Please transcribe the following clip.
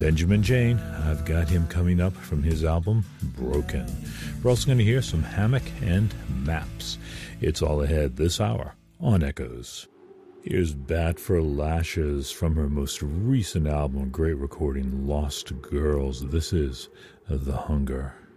Benjamin Jane, I've got him coming up from his album Broken. We're also going to hear some Hammock and Maps. It's all ahead this hour on Echoes. Here's Bat for Lashes from her most recent album, great recording, Lost Girls. This is The Hunger.